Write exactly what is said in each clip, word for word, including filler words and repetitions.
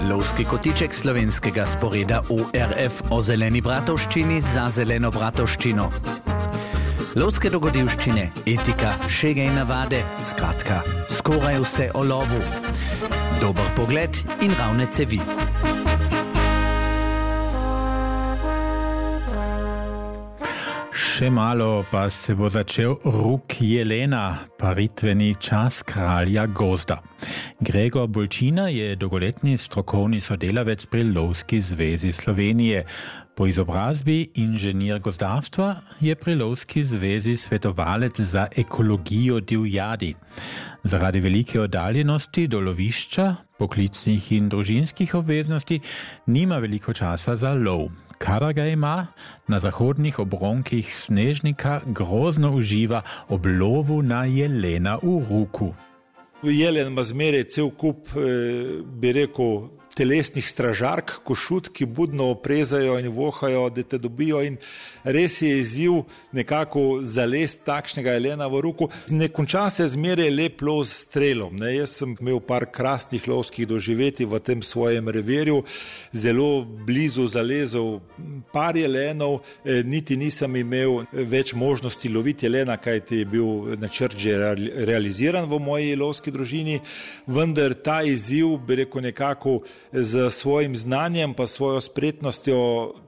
Lovski kotiček slovenskega sporeda O R F o zeleni bratovščini za zeleno bratovščino. Lovske dogodivščine, etika, šege in navade, skratka, skoraj vse o lovu. Dober pogled in ravne cevi. Še malo pa se bo začel ruk jelena, paritveni čas kralja gozda. Gregor Bolčina je dolgoletni strokovni sodelavec pri Lovski zvezi Slovenije. Po izobrazbi inženir gozdarstva je pri Lovski zvezi svetovalec za ekologijo divjadi. Zaradi velike oddaljenosti do lovišča, poklicnih in družinskih obveznosti nima veliko časa za lov. Kadar ga ima, na zahodnih obronkih Snežnika grozno uživa ob lovu na jelena v ruku. Jelen ima zmeraj cel kup, bi rekel, telesnih stražark, košut, ki budno oprezajo in vohajo, da te dobijo, in res je izziv nekako zalest takšnega jelena v ruku. Ne konča se zmeraj lep lov s strelom. Ne, jaz sem imel par krasnih lovskih doživeti v tem svojem revirju, zelo blizu zalezel par jelenov, niti nisem imel več možnosti loviti jelena, kajti je bil načrt že realiziran v moji lovski družini, vendar ta izziv, bi rekel, nekako z svojim znanjem pa svojo spretnostjo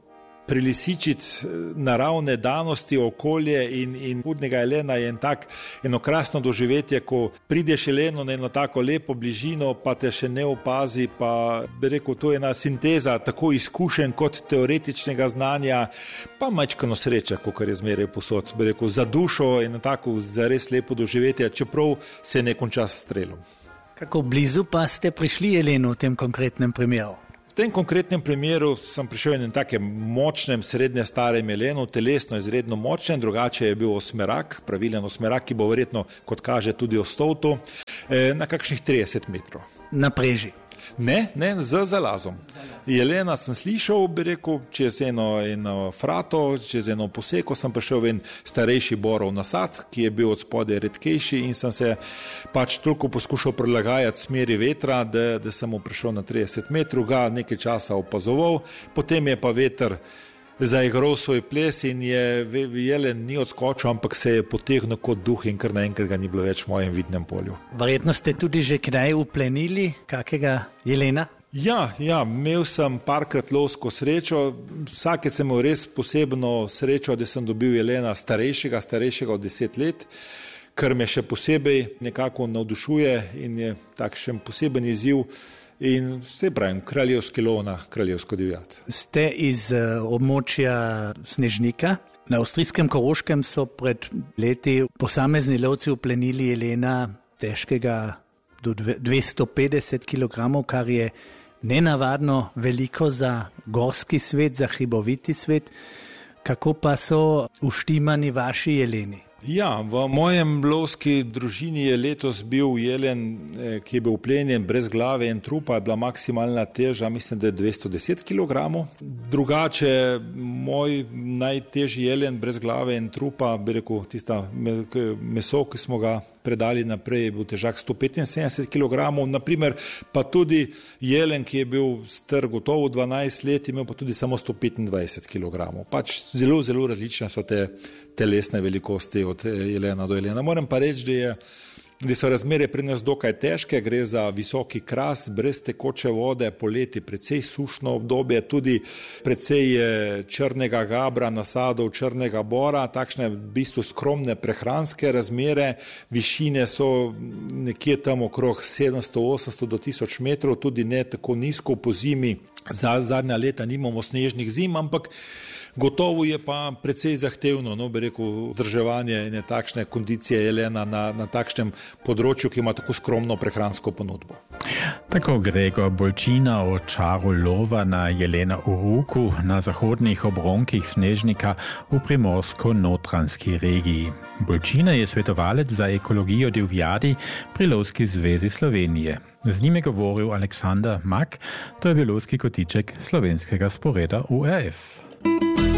prilisičiti naravne danosti, okolje in, in budnega jelena je en tak, eno krasno doživetje, ko prideš jelenu na eno tako lepo bližino, pa te še ne opazi, pa bi rekel, to je ena sinteza tako izkušenj kot teoretičnega znanja, pa majčkano sreča, kakor je zmeraj posod, bi rekel, za dušo eno tako zares lepo doživetje, čeprav se ne konča s strelom. Kako blizu pa ste prišli jelenu v tem konkretnem primeru? V tem konkretnem primeru sem prišel v enem takem močnem, srednje starem jelenu, telesno izredno močnem, drugače je bil osmerak, pravilen osmerak, ki bo verjetno, kot kaže, tudi ostal tu, na kakšnih trideset metrov. Na preži? Ne, ne, z zalazom. Jelena sem slišal, bi rekel, čez eno, eno frato, čez eno poseko sem prišel v en starejši borov nasad, ki je bil od spodaj redkejši, in sem se pač toliko poskušal prilagajati smeri vetra, da, da sem mu prišel na trideset metrov, ga nekaj časa opazoval, potem je pa veter zaigral svoj ples in je jelen ni odskočil, ampak se je potegnil kot duh in kar naenkrat ga ni bilo več v mojem vidnem polju. Verjetno ste tudi že kdaj uplenili kakega jelena? Ja, ja, imel sem parkrat lovsko srečo, vsake sem imel res posebno srečo, da sem dobil jelena starejšega, starejšega od deset let, kar me še posebej nekako navdušuje in je takšen poseben izziv. In vse pravim, kraljevski lov na kraljevsko divjad. Ste iz uh, območja Snežnika. Na avstrijskem Koroškem so pred leti posamezni lovci uplenili jelena težkega do dvesto petdeset kilogramov, kar je nenavadno veliko za gorski svet, za hriboviti svet. Kako pa so uštimani vaši jeleni? Ja, v mojem lovski družini je letos bil jelen, ki je bil uplenjen brez glave in trupa, je bila maksimalna teža, mislim, da je dvesto deset kilogramov. Drugače, moj najtežji jelen brez glave in trupa, bi rekel, tista meso, ki smo ga predali naprej, je bil težak sto petinsedemdeset kilogramov, naprimer pa tudi jelen, ki je bil star gotovo dvanajst let, imel pa tudi samo sto petindvajset kilogramov. Pač zelo, zelo različne so te telesne velikosti od jelena do jelena. Moram pa reči, da, je, da so razmere pri nas dokaj težke, gre za visoki kras, brez tekoče vode, poleti precej sušno obdobje, tudi precej črnega gabra, nasadov črnega bora, takšne v bistvu skromne prehranske razmere, višine so nekje tam okrog sedemsto osemsto do tisoč metrov, tudi ne tako nizko po zimi, za zadnja leta nimamo snežnih zim, ampak gotovo je pa precej zahtevno, no, bi rekel, vzdrževanje ene takšne kondicije jelena na, na takšnem področju, ki ima tako skromno prehransko ponudbo. Tako Gregor Bolčina o čaru lova na jelena v ruku na zahodnih obronkih Snežnika v primorsko-notranski regiji. Bolčina je svetovalec za ekologijo divjadi pri Lovski zvezi Slovenije. Z njim je govoril Aleksander Mak, to je bil lovski kotiček slovenskega sporeda O R F.